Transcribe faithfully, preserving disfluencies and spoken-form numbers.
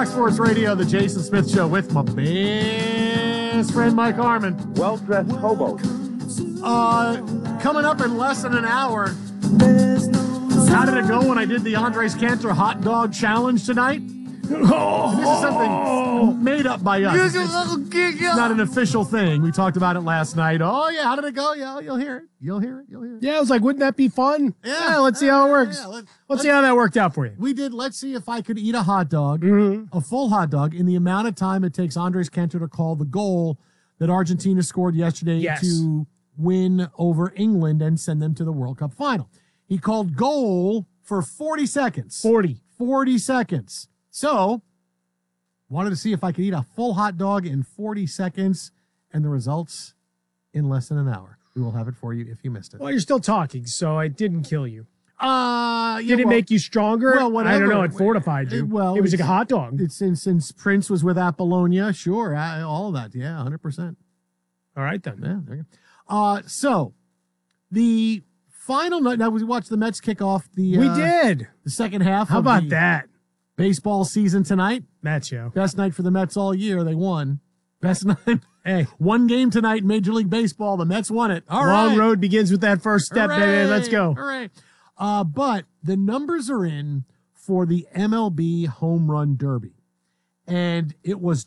Fox Sports Radio, the Jason Smith Show with my best friend Mike Harmon. Well-dressed hobos. Uh, coming up in less than an hour. How did it go when I did the Andres Cantor hot dog challenge tonight? Oh, this is something made up by us. It's, it's not an official thing. We talked about it last night. Oh, yeah, how did it go? Yeah, you'll hear it. You'll hear it. You'll hear it. Yeah, I was like, wouldn't that be fun? Yeah. yeah let's see how it works. Yeah, yeah, let, let's, let's see how that worked out for you. We did, let's see if I could eat a hot dog, mm-hmm. a full hot dog, in the amount of time it takes Andres Cantor to call the goal that Argentina scored yesterday yes. to win over England and send them to the World Cup final. He called goal for forty seconds. forty. forty seconds. So, wanted to see if I could eat a full hot dog in forty seconds, and the results in less than an hour. We will have it for you if you missed it. Well, you're still talking, so it didn't kill you. Uh, yeah, Did it well, make you stronger? Well, whatever. I don't know. It fortified you. It, well, it was like a hot dog. It's since, since Prince was with Apollonia, sure, uh, all of that. Yeah, one hundred percent. All right, then. Yeah, there you go. Uh, so, the final night, now we watched the Mets kick off the, we uh, did. the second half How of about the that? baseball season tonight. Mets, yo. Best night for the Mets all year. They won. Best night. Hey. One game tonight in Major League Baseball. The Mets won it. All Long right. road begins with that first step, Hooray. baby. Let's go. All right. Uh, but the numbers are in for the M L B Home Run Derby. And it was